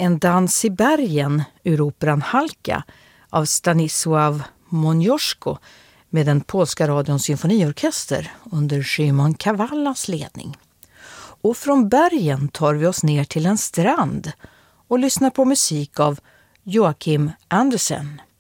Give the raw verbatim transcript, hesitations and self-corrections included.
En dans i bergen ur operan Halka av Stanisław Monioszko med den polska radions symfoniorkester under Szymon Kavallas ledning. Och från bergen tar vi oss ner till en strand och lyssnar på musik av Joakim Andersen.